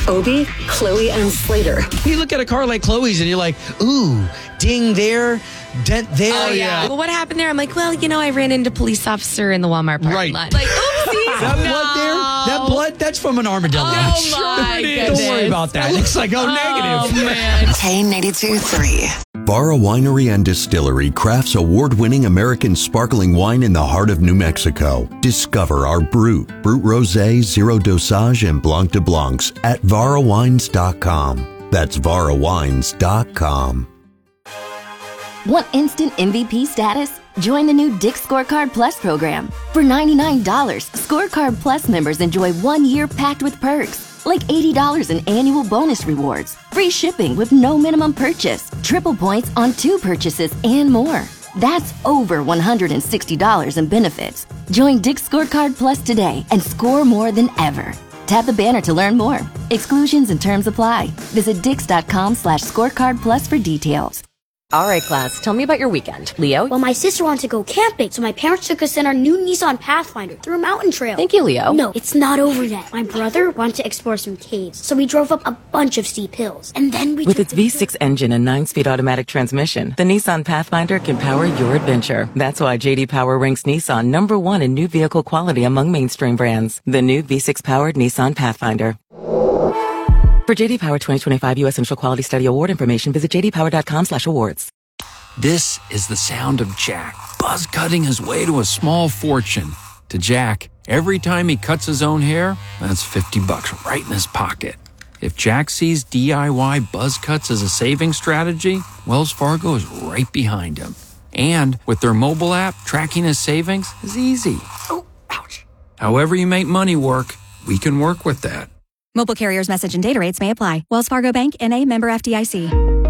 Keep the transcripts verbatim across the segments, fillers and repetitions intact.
Obi, Chloe, and Slater. You look at a car like Chloe's and you're like, ooh, ding there, dent there. Oh, yeah. Well, what happened there? I'm like, well, you know, I ran into a police officer in the Walmart parking Right. lot. Like, oopsies. That no. blood there, that blood, that's from an armadillo. Oh, my goodness. Don't worry about that. It's like, oh, Oh, negative. man. K ninety-two point three. Barra Winery and Distillery crafts award-winning American sparkling wine in the heart of New Mexico. Discover our Brut, Brut Rosé, Zero Dosage, and Blanc de Blancs at vara wines dot com. That's vara wines dot com. Want instant M V P status? Join the new Dick's Scorecard Plus program. For ninety-nine dollars, Scorecard Plus members enjoy one year packed with perks, like eighty dollars in annual bonus rewards, free shipping with no minimum purchase, triple points on two purchases, and more. That's over one hundred sixty dollars in benefits. Join Dick's Scorecard Plus today and score more than ever. Tap the banner to learn more. Exclusions and terms apply. Visit dix.com slash scorecard plus for details. All right, class, tell me about your weekend. Leo? Well, my sister wanted to go camping, so my parents took us in our new Nissan Pathfinder through a mountain trail. Thank you, Leo. No, it's not over yet. My brother wanted to explore some caves, so we drove up a bunch of steep hills. And then we With took its the- V six engine and nine-speed automatic transmission, the Nissan Pathfinder can power your adventure. That's why J D Power ranks Nissan number one in new vehicle quality among mainstream brands. The new V six-powered Nissan Pathfinder. For J D Power twenty twenty-five U S Central Quality Study Award information, visit j d power dot com slash awards. This is the sound of Jack, buzz cutting his way to a small fortune. To Jack, every time he cuts his own hair, that's fifty bucks right in his pocket. If Jack sees D I Y buzz cuts as a saving strategy, Wells Fargo is right behind him. And with their mobile app, tracking his savings is easy. Oh, ouch. However you make money work, we can work with that. Mobile carriers' message and data rates may apply. Wells Fargo Bank, N A, member F D I C.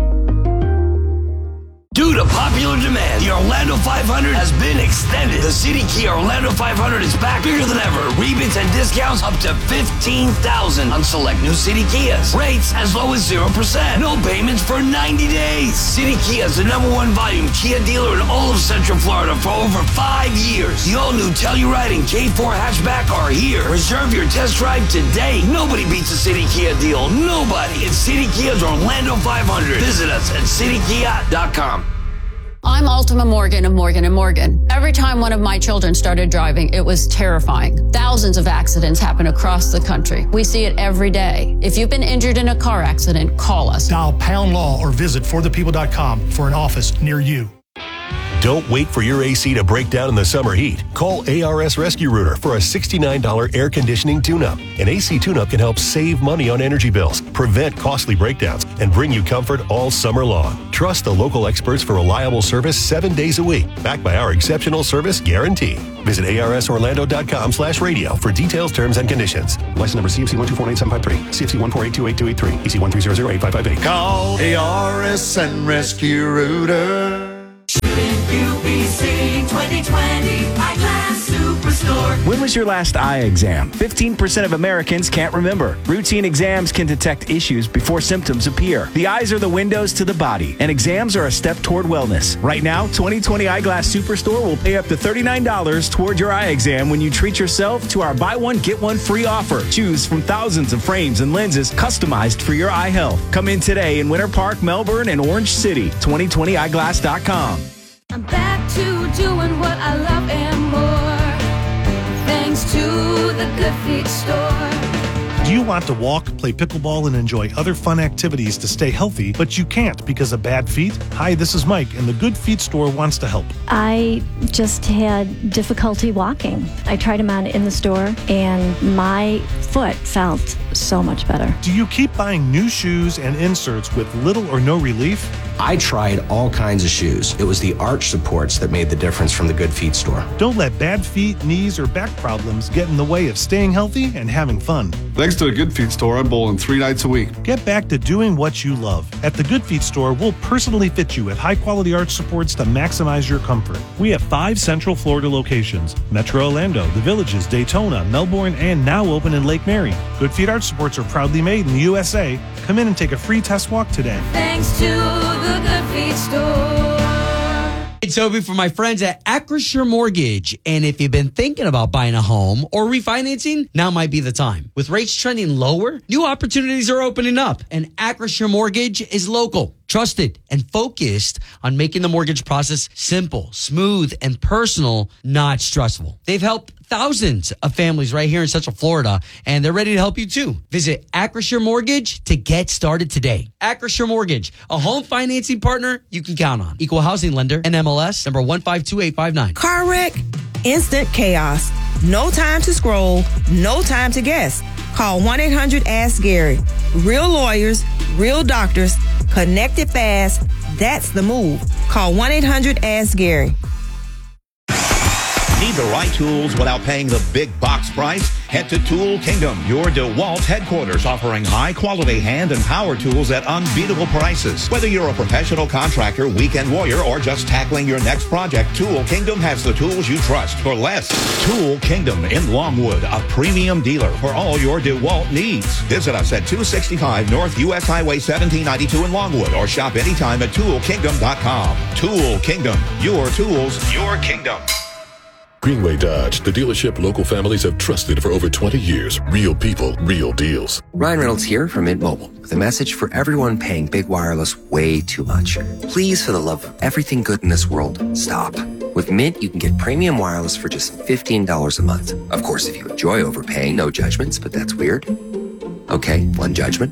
Due to popular demand, the Orlando five hundred has been extended. The City Kia Orlando five hundred is back bigger than ever. Rebates and discounts up to fifteen thousand dollars on select new City Kias. Rates as low as zero percent. No payments for ninety days. City Kia is the number one volume Kia dealer in all of Central Florida for over five years. The all-new Telluride and K four hatchback are here. Reserve your test drive today. Nobody beats a City Kia deal. Nobody. It's City Kia's Orlando five hundred. Visit us at city kia dot com. I'm Ultima Morgan of Morgan and Morgan. Every time one of my children started driving, it was terrifying. Thousands of accidents happen across the country. We see it every day. If you've been injured in a car accident, call us. Dial pound law or visit for the people dot com for an office near you. Don't wait for your A C to break down in the summer heat. Call A R S Rescue Rooter for a sixty-nine dollars air conditioning tune-up. An A C tune-up can help save money on energy bills, prevent costly breakdowns, and bring you comfort all summer long. Trust the local experts for reliable service seven days a week, backed by our exceptional service guarantee. Visit A R S orlando dot com slash radio for details, terms, and conditions. License number C F C one two four eight seven five three, C F C one four eight two eight two eight three, E C one three zero zero eight five five eight. Call A R S and Rescue Rooter. U B C twenty twenty Eyeglass Superstore. When was your last eye exam? fifteen percent of Americans can't remember. Routine exams can detect issues before symptoms appear. The eyes are the windows to the body, and exams are a step toward wellness. Right now, twenty twenty Eyeglass Superstore will pay up to thirty-nine dollars toward your eye exam when you treat yourself to our buy one, get one free offer. Choose from thousands of frames and lenses customized for your eye health. Come in today in Winter Park, Melbourne, and Orange City. twenty twenty eyeglass dot com. I'm back to doing what I love and more, thanks to the Good Feet store. Do you want to walk, play pickleball, and enjoy other fun activities to stay healthy, but you can't because of bad feet? Hi, this is Mike, and the Good Feet store wants to help. I just had difficulty walking. I tried them on in the store, and my foot felt so much better. Do you keep buying new shoes and inserts with little or no relief? I tried all kinds of shoes. It was the arch supports that made the difference from the Good Feet store. Don't let bad feet, knees, or back problems get in the way of staying healthy and having fun. Thanks to the Good Feet store, I'm bowling three nights a week. Get back to doing what you love. At the Good Feet store, we'll personally fit you with high-quality arch supports to maximize your comfort. We have five Central Florida locations: Metro Orlando, The Villages, Daytona, Melbourne, and now open in Lake Mary. Good Feet arch supports are proudly made in the U S A. Come in and take a free test walk today. Thanks to the Good Feet store. Hey, Toby, for my friends at Acrisure Mortgage. And if you've been thinking about buying a home or refinancing, now might be the time. With rates trending lower, new opportunities are opening up. And Acrisure Mortgage is local, trusted, and focused on making the mortgage process simple, smooth, and personal, not stressful. They've helped thousands of families right here in Central Florida, and they're ready to help you too. Visit Acrisure Mortgage to get started today. Acrisure Mortgage, a home financing partner you can count on. Equal housing lender, N M L S number one five two eight five nine. Car wreck, instant chaos. No time to scroll, no time to guess. Call one eight hundred ask Gary. Real lawyers, real doctors, connected fast. That's the move. Call one eight hundred ask Gary. Need the right tools without paying the big box price? Head to Tool Kingdom, your DeWalt headquarters, offering high-quality hand and power tools at unbeatable prices. Whether you're a professional contractor, weekend warrior, or just tackling your next project, Tool Kingdom has the tools you trust for less. Tool Kingdom in Longwood, a premium dealer for all your DeWalt needs. Visit us at two sixty-five North U S Highway seventeen ninety-two in Longwood, or shop anytime at tool kingdom dot com. Tool Kingdom, your tools, your kingdom. Greenway Dodge, the dealership local families have trusted for over twenty years. Real people, real deals. Ryan Reynolds here from Mint Mobile with a message for everyone paying big wireless way too much. Please, for the love of everything good in this world, stop. With Mint, you can get premium wireless for just fifteen dollars a month. Of course, if you enjoy overpaying, no judgments, but that's weird. Okay, one judgment.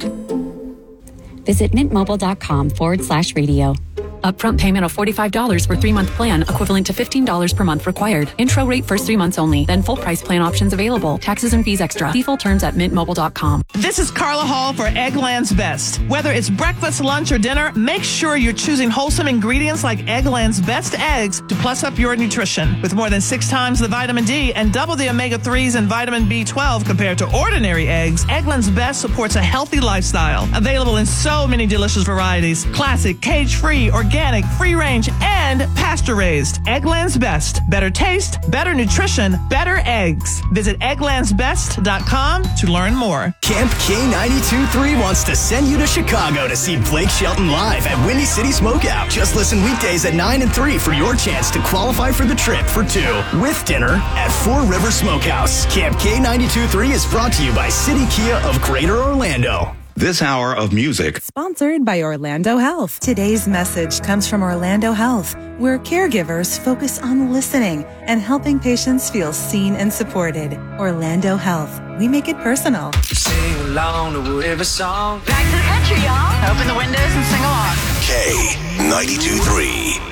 Visit mintmobile.com forward slash radio. Upfront payment of forty-five dollars for three-month plan, equivalent to fifteen dollars per month required. Intro rate first three months only, then full price plan options available. Taxes and fees extra. Default terms at mint mobile dot com. This is Carla Hall for Eggland's Best. Whether it's breakfast, lunch, or dinner, make sure you're choosing wholesome ingredients like Eggland's Best Eggs to plus up your nutrition. With more than six times the vitamin D and double the omega threes and vitamin B twelve compared to ordinary eggs, Eggland's Best supports a healthy lifestyle. Available in so many delicious varieties. Classic, cage-free, organic, free-range, and pasture-raised. Eggland's Best. Better taste, better nutrition, better eggs. Visit egglands best dot com to learn more. Camp K ninety-two point three wants to send you to Chicago to see Blake Shelton live at Windy City Smokeout. Just listen weekdays at nine and three for your chance to qualify for the trip for two with dinner at Four River Smokehouse. Camp K ninety-two point three is brought to you by City Kia of Greater Orlando. This hour of music. Sponsored by Orlando Health. Today's message comes from Orlando Health, where caregivers focus on listening and helping patients feel seen and supported. Orlando Health. We make it personal. Sing along to whatever song. Back to the country, y'all. Open the windows and sing along. K ninety-two point three.